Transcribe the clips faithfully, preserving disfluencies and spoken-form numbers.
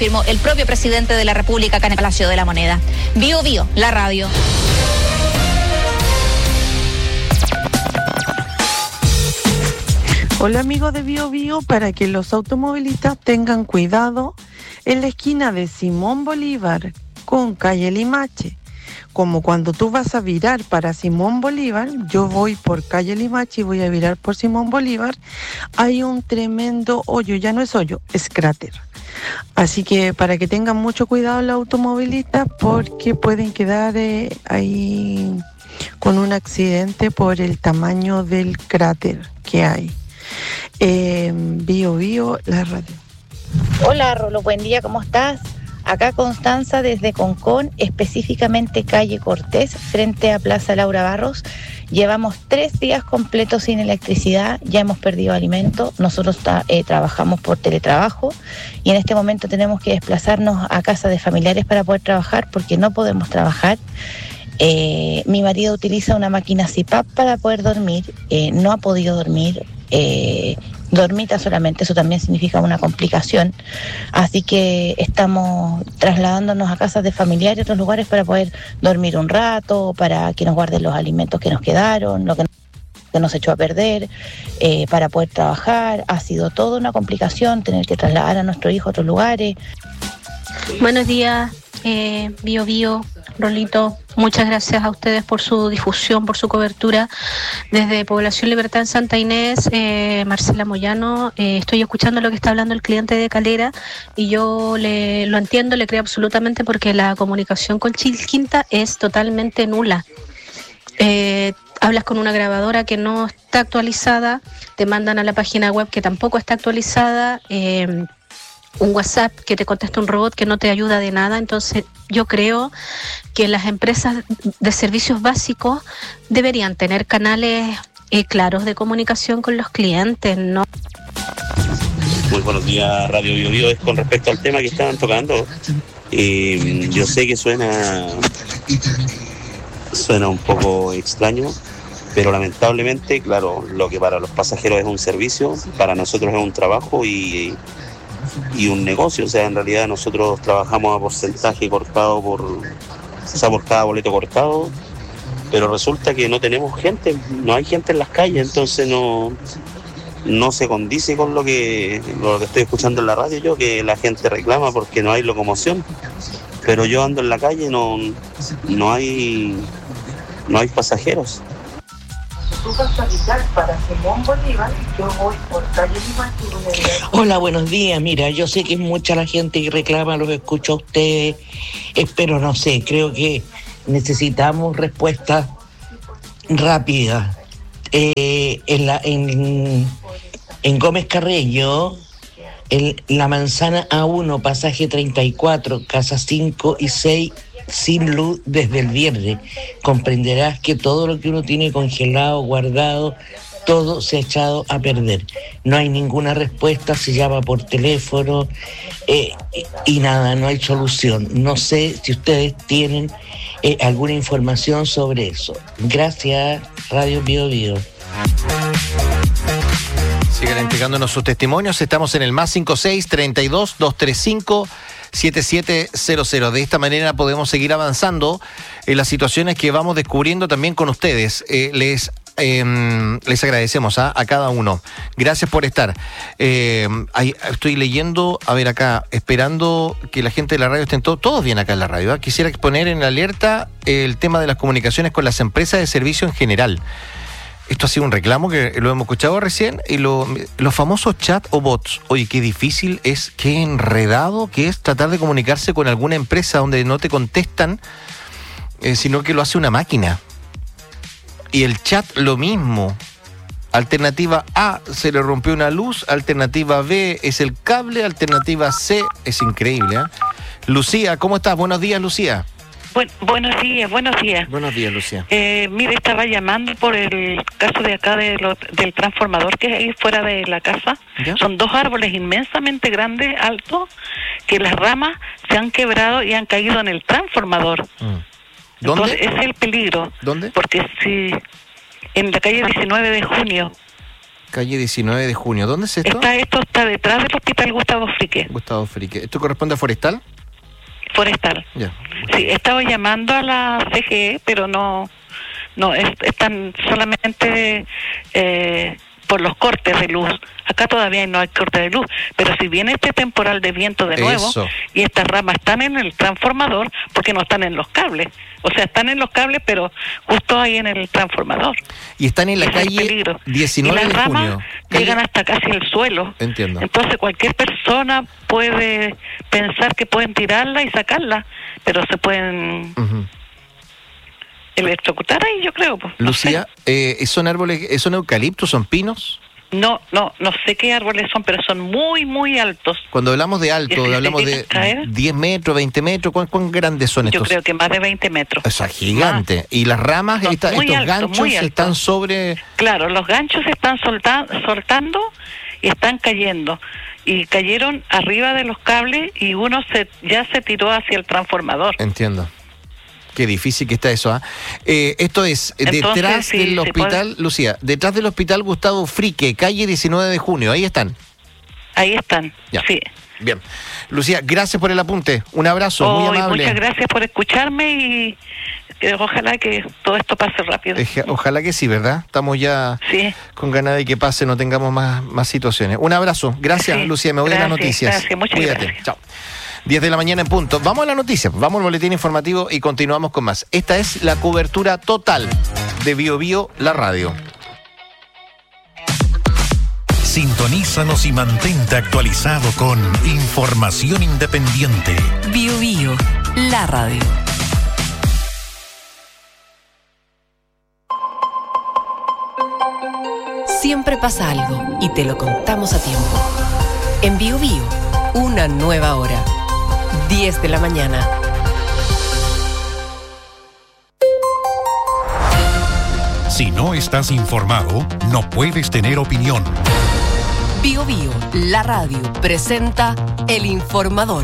Firmó el propio presidente de la República acá en el Palacio de la Moneda. Bio Bio, la radio. Hola amigos de Bio Bio, para que los automovilistas tengan cuidado en la esquina de Simón Bolívar con calle Limache. Como cuando tú vas a virar para Simón Bolívar, yo voy por calle Limache y voy a virar por Simón Bolívar, hay un tremendo hoyo, ya no es hoyo, es cráter. Así que para que tengan mucho cuidado los automovilistas porque pueden quedar eh, ahí con un accidente por el tamaño del cráter que hay. Eh, Bio Bio, la radio. Hola Rolo, buen día, ¿cómo estás? Acá Constanza desde Concón, específicamente calle Cortés, frente a Plaza Laura Barros. Llevamos tres días completos sin electricidad, ya hemos perdido alimento, nosotros ta- eh, trabajamos por teletrabajo y en este momento tenemos que desplazarnos a casa de familiares para poder trabajar porque no podemos trabajar. Eh, mi marido utiliza una máquina C PAP para poder dormir, eh, no ha podido dormir, eh, dormita solamente, eso también significa una complicación, así que estamos trasladándonos a casas de familiares y otros lugares para poder dormir un rato, para que nos guarden los alimentos que nos quedaron, lo que que nos echó a perder, eh, para poder trabajar. Ha sido toda una complicación tener que trasladar a nuestro hijo a otros lugares. Buenos días, eh, Bio Bio, Rolito, muchas gracias a ustedes por su difusión, por su cobertura. Desde Población Libertad en Santa Inés, eh, Marcela Moyano, eh, estoy escuchando lo que está hablando el cliente de Calera y yo le, lo entiendo, le creo absolutamente porque la comunicación con Chilquinta es totalmente nula. Eh, hablas con una grabadora que no está actualizada, te mandan a la página web que tampoco está actualizada, eh, un WhatsApp que te contesta un robot que no te ayuda de nada. Entonces yo creo que las empresas de servicios básicos deberían tener canales eh, claros de comunicación con los clientes, ¿no? Muy buenos días, Radio Bio Bio. Es con respecto al tema que estaban tocando. Eh, yo sé que suena suena un poco extraño, pero lamentablemente, claro, lo que para los pasajeros es un servicio, para nosotros es un trabajo y, y un negocio. O sea, en realidad nosotros trabajamos a porcentaje cortado por, o sea, por cada boleto cortado, pero resulta que no tenemos gente, no hay gente en las calles, entonces no, no se condice con lo que, lo que estoy escuchando en la radio yo, que la gente reclama porque no hay locomoción. Pero yo ando en la calle, no, no hay, no hay pasajeros. Hola, buenos días. Mira, yo sé que es mucha la gente que reclama, los escucho a ustedes, eh, pero no sé, creo que necesitamos respuestas rápidas. Eh, en, la, en, en Gómez Carreño, en la manzana A uno, pasaje treinta y cuatro, casa cinco y seis, sin luz desde el viernes. Comprenderás que todo lo que uno tiene congelado, guardado, todo se ha echado a perder. No hay ninguna respuesta, se llama por teléfono eh, y nada, no hay solución. No sé si ustedes tienen eh, alguna información sobre eso. Gracias, Radio Bio Bio. Sigan entregándonos sus testimonios. Estamos en el más cinco seis, treinta y dos, doscientos treinta y cinco, setenta y siete cero cero. De esta manera podemos seguir avanzando en las situaciones que vamos descubriendo también con ustedes. Eh, les eh, les agradecemos ¿eh? a cada uno. Gracias por estar. Eh, ahí, estoy leyendo, a ver acá, esperando que la gente de la radio estén todo, todos bien acá en la radio. ¿eh? Quisiera exponer en la alerta el tema de las comunicaciones con las empresas de servicio en general. Esto ha sido un reclamo que lo hemos escuchado recién, y lo, los famosos chat o bots. Oye, qué difícil es, qué enredado que es tratar de comunicarse con alguna empresa donde no te contestan, eh, sino que lo hace una máquina. Y el chat lo mismo. Alternativa A, se le rompió una luz. Alternativa B, es el cable. Alternativa C, es increíble, ¿eh? Lucía, ¿cómo estás? Buenos días, Lucía. Buen, buenos días, buenos días. Buenos días, Lucía. Eh, mire, estaba llamando por el caso de acá de lo, del transformador que hay fuera de la casa. ¿Ya? Son dos árboles inmensamente grandes, altos, que las ramas se han quebrado y han caído en el transformador. Mm. ¿Dónde? Entonces, ese es el peligro. ¿Dónde? Porque si en la calle diecinueve de junio. Calle diecinueve de junio. ¿Dónde es esto? Está, esto está detrás del Hospital Gustavo Frique. Gustavo Frique. ¿Esto corresponde a Forestal? Forestal. Ya. Sí, he estado llamando a la C G E, pero no, no es, están solamente eh, por los cortes de luz. Acá todavía no hay corte de luz, pero si viene este temporal de viento de nuevo Eso. y estas ramas están en el transformador, porque no están en los cables. O sea, están en los cables, pero justo ahí en el transformador. Y están en la Ese es el calle peligro. diecinueve y las de ramas junio. Calle... llegan hasta casi el suelo. Entiendo. Entonces cualquier persona puede pensar que pueden tirarla y sacarla, pero se pueden Uh-huh. electrocutar ahí, yo creo. Pues, no Lucía, sé. eh, ¿son árboles, son eucaliptos, son pinos? No, no, no sé qué árboles son, pero son muy, muy altos. Cuando hablamos de alto, ¿Y si hablamos se de llegan a caer? diez metros, veinte metros, ¿cuán, cuán grandes son Yo estos? creo que más de veinte metros. O sea, gigante. Más. Y las ramas, No, esta- muy estos alto, ganchos muy alto. están sobre... Claro, los ganchos se están solta- soltando y están cayendo. Y cayeron arriba de los cables y uno se ya se tiró hacia el transformador. Entiendo. Qué difícil que está eso, ¿ah? Eh, esto es, Entonces, detrás sí, del se hospital, puede- Lucía, detrás del hospital Gustavo Frique, calle diecinueve de junio, ahí están. Ahí están, Ya. sí. Bien. Lucía, gracias por el apunte. Un abrazo, Oh, muy y amable. muchas gracias por escucharme y eh, ojalá que todo esto pase rápido. Eje- Ojalá que sí, ¿verdad? Estamos ya Sí. con ganas de que pase, no tengamos más, más situaciones. Un abrazo. Gracias, Sí, Lucía. Me voy a las gracias, noticias. gracias, muchas Cuídate. gracias. Chao. diez de la mañana en punto. Vamos a la noticia, vamos al boletín informativo y continuamos con más. Esta es la cobertura total de Bio Bio, la radio. Sintonízanos y mantente actualizado con información independiente. Bio Bio, la radio. Siempre pasa algo y te lo contamos a tiempo. En Bio Bio, una nueva hora. diez de la mañana. Si no estás informado, no puedes tener opinión. Bio Bio, la radio, presenta El Informador.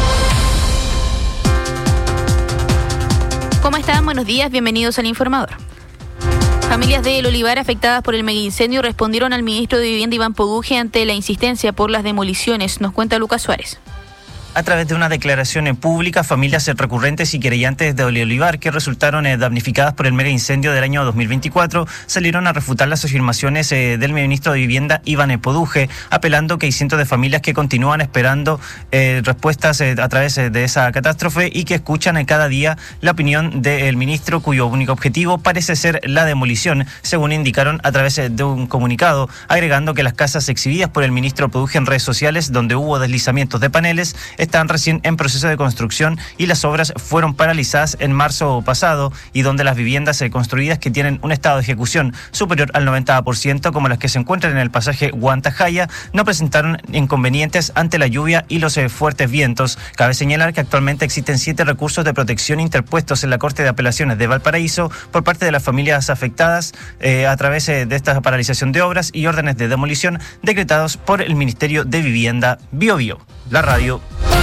¿Cómo están? Buenos días, bienvenidos al Informador. Familias de El Olivar afectadas por el megaincendio respondieron al ministro de Vivienda Iván Poduje ante la insistencia por las demoliciones, nos cuenta Lucas Suárez. A través de una declaración pública, familias recurrentes y querellantes de Olivar que resultaron damnificadas por el mega incendio del año dos mil veinticuatro salieron a refutar las afirmaciones del ministro de Vivienda Iván Poduje, apelando que hay cientos de familias que continúan esperando eh, respuestas eh, a través de esa catástrofe y que escuchan cada día la opinión del ministro, cuyo único objetivo parece ser la demolición, según indicaron a través de un comunicado, agregando que las casas exhibidas por el ministro Poduje en redes sociales, donde hubo deslizamientos de paneles, están recién en proceso de construcción y las obras fueron paralizadas en marzo pasado, y donde las viviendas construidas que tienen un estado de ejecución superior al noventa por ciento, como las que se encuentran en el pasaje Guantajaya, no presentaron inconvenientes ante la lluvia y los fuertes vientos. Cabe señalar que actualmente existen siete recursos de protección interpuestos en la Corte de Apelaciones de Valparaíso por parte de las familias afectadas eh, a través de esta paralización de obras y órdenes de demolición decretados por el Ministerio de Vivienda. Bio Bio, la radio.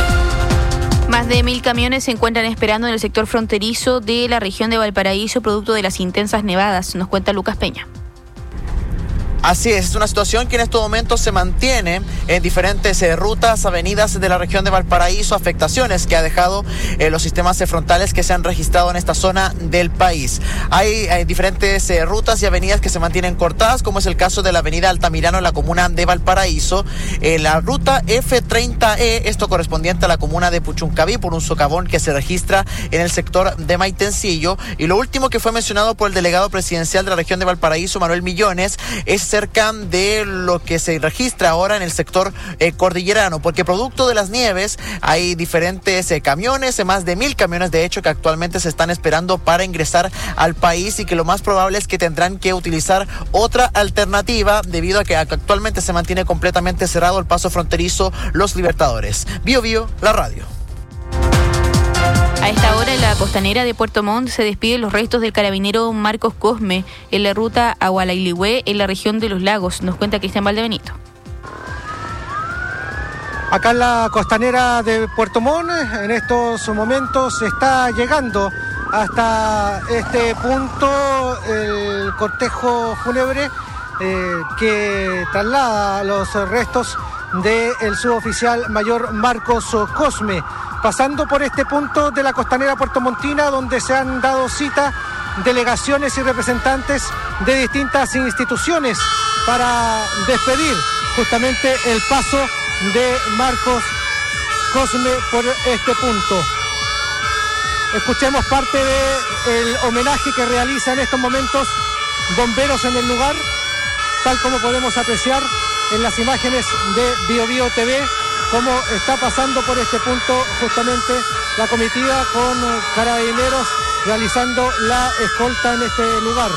Más de mil camiones se encuentran esperando en el sector fronterizo de la región de Valparaíso, producto de las intensas nevadas, nos cuenta Lucas Peña. Así es, es una situación que en estos momentos se mantiene en diferentes eh, rutas, avenidas de la región de Valparaíso, afectaciones que ha dejado eh, los sistemas eh, frontales que se han registrado en esta zona del país. Hay, hay diferentes eh, rutas y avenidas que se mantienen cortadas, como es el caso de la avenida Altamirano en la comuna de Valparaíso, eh, la ruta F treinta E, esto correspondiente a la comuna de Puchuncaví, por un socavón que se registra en el sector de Maitencillo. Y lo último que fue mencionado por el delegado presidencial de la región de Valparaíso, Manuel Millones, es cerca de lo que se registra ahora en el sector eh, cordillerano, porque producto de las nieves hay diferentes eh, camiones, eh, más de mil camiones de hecho que actualmente se están esperando para ingresar al país, y que lo más probable es que tendrán que utilizar otra alternativa debido a que actualmente se mantiene completamente cerrado el paso fronterizo Los Libertadores. Bio Bio, la radio. A esta hora, en la costanera de Puerto Montt se despiden los restos del carabinero Marcos Cosme en la ruta Agualailigüe, en la región de Los Lagos, nos cuenta Cristian Valdebenito. Acá en la costanera de Puerto Montt, en estos momentos se está llegando hasta este punto el cortejo fúnebre eh, que traslada los restos del suboficial mayor Marcos Cosme, pasando por este punto de la costanera puertomontina, donde se han dado cita delegaciones y representantes de distintas instituciones para despedir justamente el paso de Marcos Cosme por este punto. Escuchemos parte del homenaje que realiza en estos momentos bomberos en el lugar, tal como podemos apreciar en las imágenes de Bio Bio T V, cómo está pasando por este punto justamente la comitiva con carabineros realizando la escolta en este lugar.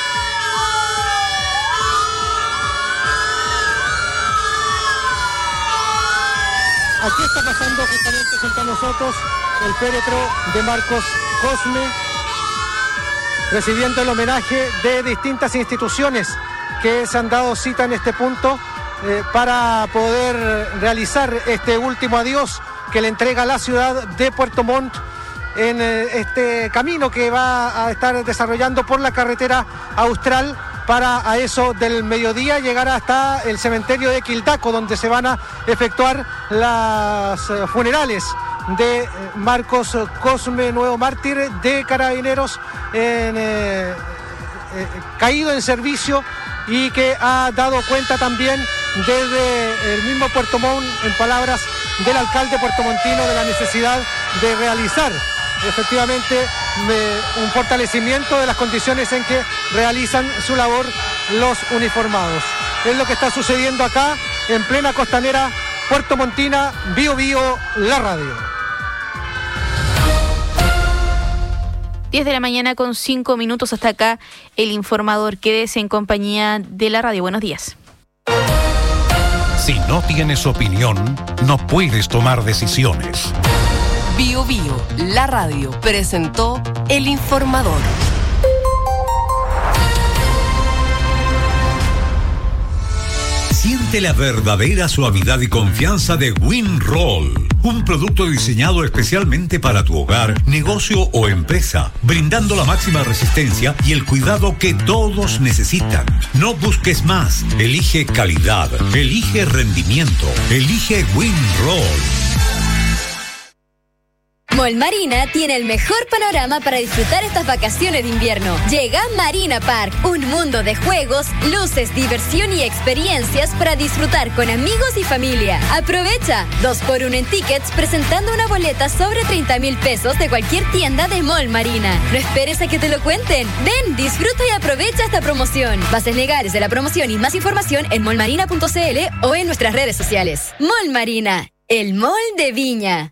Aquí está pasando justamente junto a nosotros el féretro de Marcos Cosme, recibiendo el homenaje de distintas instituciones que se han dado cita en este punto eh, para poder realizar este último adiós que le entrega la ciudad de Puerto Montt en eh, este camino que va a estar desarrollando por la carretera austral para a eso del mediodía llegar hasta el cementerio de Quildaco, donde se van a efectuar las eh, funerales de eh, Marcos Cosme, nuevo mártir de Carabineros, en, eh, eh, caído en servicio y que ha dado cuenta también desde el mismo Puerto Montt, en palabras del alcalde puertomontino, de la necesidad de realizar efectivamente eh, un fortalecimiento de las condiciones en que realizan su labor los uniformados. Es lo que está sucediendo acá en plena costanera puertomontina. Bio Bio, la radio. diez de la mañana con cinco minutos, hasta acá el informador. Quédese en compañía de la radio. Buenos días. Si no tienes opinión, no puedes tomar decisiones. Bio Bio, la radio, presentó El Informador. Siente la verdadera suavidad y confianza de WinRoll, un producto diseñado especialmente para tu hogar, negocio o empresa, brindando la máxima resistencia y el cuidado que todos necesitan. No busques más, elige calidad, elige rendimiento, elige WinRoll. Mall Marina tiene el mejor panorama para disfrutar estas vacaciones de invierno. Llega Marina Park, un mundo de juegos, luces, diversión y experiencias para disfrutar con amigos y familia. Aprovecha dos por uno en tickets presentando una boleta sobre treinta mil pesos de cualquier tienda de Mall Marina. No esperes a que te lo cuenten. Ven, disfruta y aprovecha esta promoción. Bases legales de la promoción y más información en mall marina punto c l o en nuestras redes sociales. Mall Marina, el mall de Viña.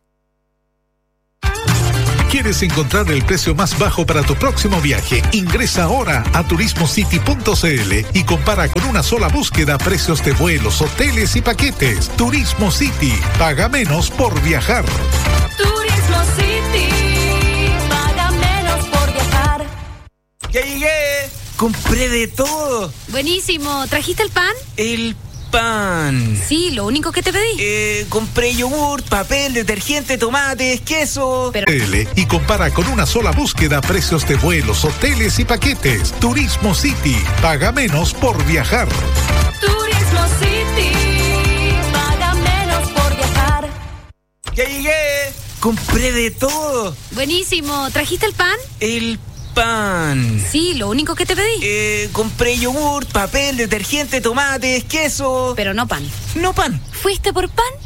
¿Quieres encontrar el precio más bajo para tu próximo viaje? Ingresa ahora a turismo city punto c l y compara con una sola búsqueda precios de vuelos, hoteles y paquetes. Turismo City, paga menos por viajar. Turismo City, paga menos por viajar. ¡Ya llegué! ¡Compré de todo! Buenísimo. ¿Trajiste el pan? El pan. Sí, lo único que te pedí. Eh, compré yogur, papel, detergente, tomates, queso. Pero... Y compara con una sola búsqueda precios de vuelos, hoteles y paquetes. Turismo City, paga menos por viajar. Turismo City, paga menos por viajar. ¡Ya llegué! Compré de todo. Buenísimo. ¿Trajiste el pan? El pan. Sí, lo único que te pedí. Eh, compré yogur, papel, detergente, tomates, queso. Pero no pan. No pan. ¿Fuiste por pan?